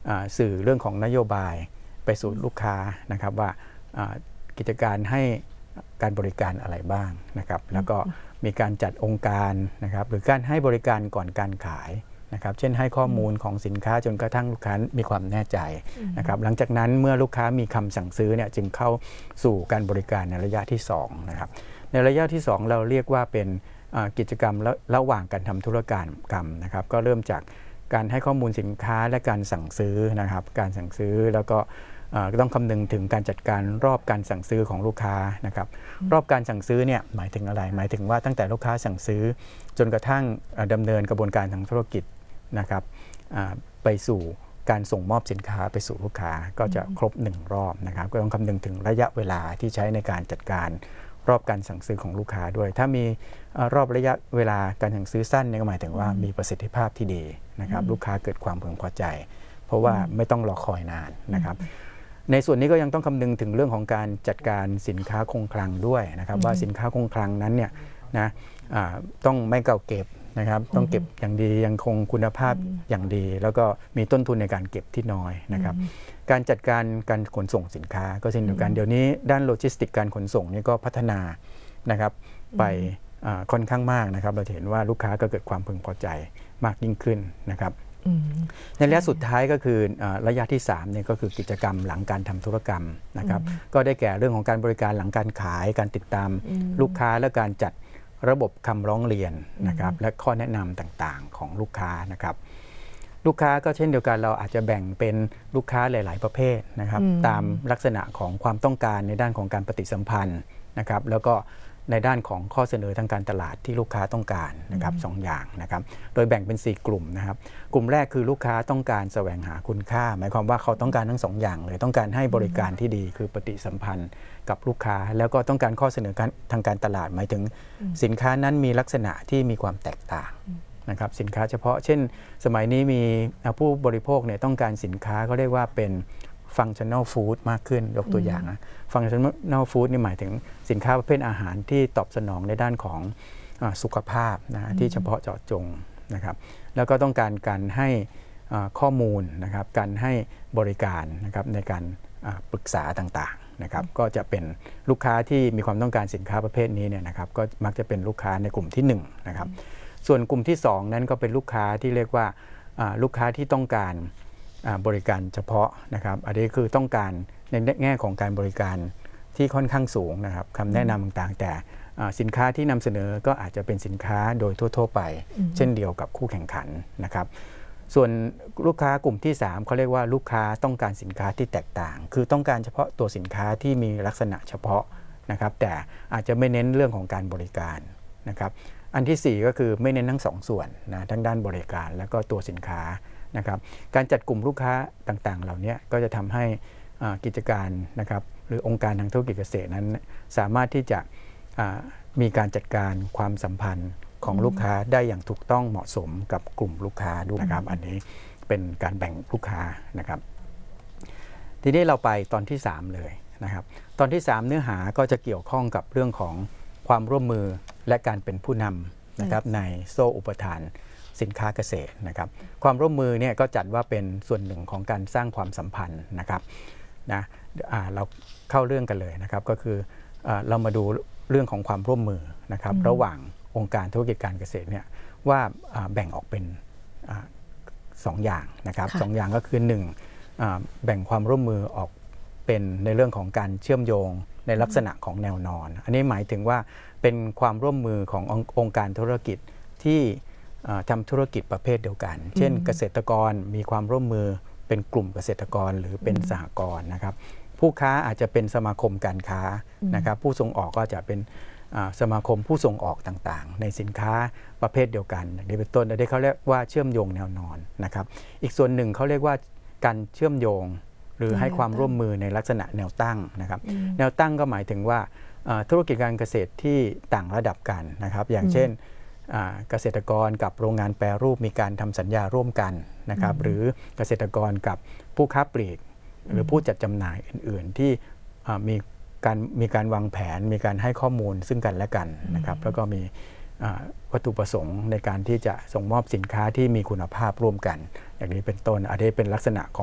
สื่อเรื่องของนโยบายไปสู่ลูกค้านะครับว่ากิจการให้การบริการอะไรบ้างนะครับแล้วก็มีการจัดองค์การนะครับหรือการให้บริการก่อนการขายนะครับเช่นให้ข้อมูลของสินค้าจนกระทั่งลูกค้ามีความแน่ใจนะครับหลังจากนั้นเมื่อลูกค้ามีคำสั่งซื้อเนี่ยจึงเข้าสู่การบริการในระยะที่2นะครับในระยะที่2เราเรียกว่าเป็นกิจกรรมระหว่างการทำธุรกรรมนะครับก็เริ่มจากการให้ข้อมูลสินค้าและการสั่งซื้อนะครับการสั่งซื้อแล้วก็ต้องคำนึงถึงการจัดการรอบการสั่งซื้อของลูกค้านะครับรอบการสั่งซื้อเนี่ยหมายถึงอะไรหมายถึงว่าตั้งแต่ลูกค้าสั่งซื้อจนกระทั่งดำเนินกระบวนการทางธุรกิจนะครับไปสู่การส่งมอบสินค้าไปสู่ลูกค้าก็จะครบ1รอบนะครับก็ต้องคำนึงถึงระยะเวลาที่ใช้ในการจัดการรอบการสั่งซื้อของลูกค้าด้วยถ้ามีรอบระยะเวลาการสั่งซื้อสั้นเนี่ยก็หมายถึงว่ามีประสิทธิภาพที่ดีนะครับลูกค้าเกิดความพึงพอใจเพราะว่าไม่ต้องรอคอยนานนะครับในส่วนนี้ก็ยังต้องคำนึงถึงเรื่องของการจัดการสินค้าคงคลังด้วยนะครับว่าสินค้าคงคลังนั้นเนี่ยนะต้องไม่เก่าเก็บนะครับต้องเก็บอย่างดียังคงคุณภาพอย่างดีแล้วก็มีต้นทุนในการเก็บที่น้อยนะครับการจัดการการขนส่งสินค้าก็เช่นเดียวกันเดี๋ยวนี้ด้านโลจิสติกการขนส่งนี่ก็พัฒนานะครับไปค่อนข้างมากนะครับเราจะเห็นว่าลูกค้าก็เกิดความพึงพอใจมากยิ่งขึ้นนะครับในระยะสุดท้ายก็คือระยะที่3เนี่ยก็คือกิจกรรมหลังการทำธุรกรรมนะครับก็ได้แก่เรื่องของการบริการหลังการขายการติดตามลูกค้าและการจัดระบบคำร้องเรียนนะครับและข้อแนะนำต่างๆของลูกค้านะครับลูกค้าก็เช่นเดียวกันเราอาจจะแบ่งเป็นลูกค้าหลายๆประเภทนะครับตามลักษณะของความต้องการในด้านของการปฏิสัมพันธ์นะครับแล้วก็ในด้านของข้อเสนอทางการตลาดที่ลูกค้าต้องการนะครับ2อย่างนะครับโดยแบ่งเป็น4กลุ่มนะครับกลุ่มแรกคือลูกค้าต้องการแสวงหาคุณค่าหมายความว่าเขาต้องการทั้ง2อย่างเลยต้องการให้บริการที่ดีคือปฏิสัมพันธ์กับลูกค้าแล้วก็ต้องการข้อเสนอทางการตลาดหมายถึงสินค้านั้นมีลักษณะที่มีความแตกต่างนะครับสินค้าเฉพาะเช่นสมัยนี้มีผู้บริโภคเนี่ยต้องการสินค้าเขาเรียกว่าเป็นfunctional food มากขึ้นยกตัวอย่างนะ functional food นี่หมายถึงสินค้าประเภทอาหารที่ตอบสนองในด้านของสุขภาพนะที่เฉพาะเจาะจงนะครับแล้วก็ต้องการการให้ข้อมูลนะครับการให้บริการนะครับในการปรึกษาต่างๆนะครับก็จะเป็นลูกค้าที่มีความต้องการสินค้าประเภทนี้เนี่ยนะครับก็มักจะเป็นลูกค้าในกลุ่มที่1นะครับส่วนกลุ่มที่2นั้นก็เป็นลูกค้าที่เรียกว่าลูกค้าที่ต้องการบริการเฉพาะนะครับอันนี้คือต้องการในแง่ของการบริการที่ค่อนข้างสูงนะครับคำแนะนำต่างๆแต่สินค้าที่นำเสนอก็อาจจะเป็นสินค้าโดยทั่วๆไปเช่นเดียวกับคู่แข่งขันนะครับส่วนลูกค้ากลุ่มที่3เขาเรียกว่าลูกค้าต้องการสินค้าที่แตกต่างคือต้องการเฉพาะตัวสินค้าที่มีลักษณะเฉพาะนะครับแต่อาจจะไม่เน้นเรื่องของการบริการนะครับอันที่4ก็คือไม่เน้นทั้ง2ส่วนนะทั้งด้านบริการแล้วก็ตัวสินค้านะครับการจัดกลุ่มลูกค้าต่างๆเหล่านี้ก็จะทำให้กิจการนะครับหรือองค์การทางธุรกิจเกษตรนั้นสามารถที่จะมีการจัดการความสัมพันธ์ของลูกค้าได้อย่างถูกต้องเหมาะสมกับกลุ่มลูกค้าด้วยนะครับอันนี้เป็นการแบ่งลูกค้านะครับทีนี้เราไปตอนที่3เลยนะครับตอนที่3เนื้อหาก็จะเกี่ยวข้องกับเรื่องของความร่วมมือและการเป็นผู้นำนะครับในโซ่อุปทานสินค้าเกษตรนะครับความร่วมมือเนี่ยก็จัดว่าเป็นส่วนหนึ่งของการสร้างความสัมพันธ์นะครับนะเราเข้าเรื่องกันเลยนะครับก็คือเรามาดูเรื่องของความร่วมมือนะครับระหว่างองค์การธุรกิจการเกษตรเนี่ยว่าแบ่งออกเป็น2อย่างนะครับ2อย่างก็คือ1แบ่งความร่วมมือออกเป็นในเรื่องของการเชื่อมโยงในลักษณะของแนวนอนอันนี้หมายถึงว่าเป็นความร่วมมือขององค์การธุรกิจที่ทำธุรกิจประเภทเดียวกันเช่นเกษตรกรมีความร่วมมือเป็นกลุ่มเกษตรกรหรือเป็นสหกรณ์นะครับผู้ค้าอาจจะเป็นสมาคมการค้านะครับผู้ส่งออกก็จะเป็นสมาคมผู้ส่งออกต่างๆในสินค้าประเภทเดียวกันอย่างนี้เป็นต้นอันนี้เขาเรียกว่าเชื่อมโยงแนวนอนนะครับอีกส่วนหนึ่งเขาเรียกว่าการเชื่อมโยงหรือให้ความร่วมมือในลักษณะแนวตั้งนะครับแนวตั้งก็หมายถึงว่าธุรกิจการเกษตรที่ต่างระดับกันนะครับอย่างเช่นเกษตรกรกับโรงงานแปรรูปมีการทำสัญญาร่วมกันนะครับหรือเกษตรกรกับผู้ค้าปลีกหรือผู้จัดจำหน่ายอื่นๆที่มีการวางแผนมีการให้ข้อมูลซึ่งกันและกันนะครับแล้วก็มีวัตถุประสงค์ในการที่จะส่งมอบสินค้าที่มีคุณภาพร่วมกันอย่างนี้เป็นต้นอันนี้เป็นลักษณะของ